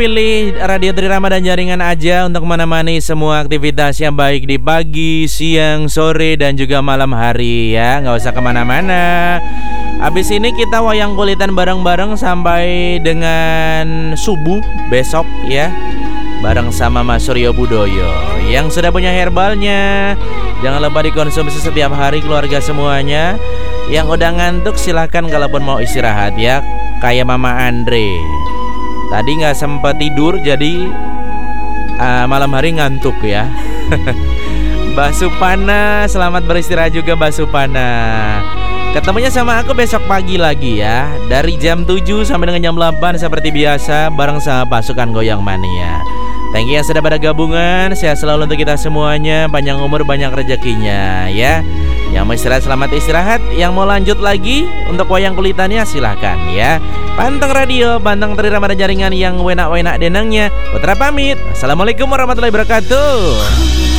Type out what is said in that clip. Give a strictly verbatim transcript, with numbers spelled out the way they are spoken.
Pilih Radio Tri Rama dan jaringan aja untuk menemani semua aktivitas yang baik di pagi, siang, sore, dan juga malam hari ya. Nggak usah kemana-mana. Abis ini kita wayang kulitan bareng-bareng sampai dengan subuh besok ya, bareng sama Mas Suryo Budoyo. Yang sudah punya herbalnya, jangan lupa dikonsumsi setiap hari keluarga semuanya. Yang udah ngantuk silahkan kalaupun mau istirahat ya, kayak Mama Andre. Tadi gak sempat tidur jadi uh, malam hari ngantuk ya. Mbak Supana, selamat beristirahat juga Mbak Supana. Ketemunya sama aku besok pagi lagi ya, dari jam tujuh sampai dengan jam delapan seperti biasa, bareng sama pasukan Goyang Mania. Thank you yang sudah pada gabungan. Sehat selalu untuk kita semuanya, panjang umur, banyak rezekinya ya. Yang mau istirahat selamat istirahat, yang mau lanjut lagi untuk wayang kulitannya silahkan ya. Panteng radio, panteng Tri Rama dan jaringan yang wenak-wenak denangnya. Putra pamit. Assalamualaikum warahmatullahi wabarakatuh.